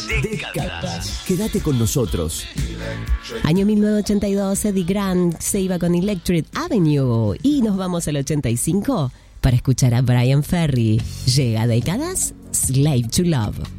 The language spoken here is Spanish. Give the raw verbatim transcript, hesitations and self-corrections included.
Décadas. Quédate con nosotros. Año mil novecientos ochenta y dos, Eddie Grant se iba con Electric Avenue. Y nos vamos al ochenta y cinco para escuchar a Bryan Ferry. Llega Décadas, Slave to Love.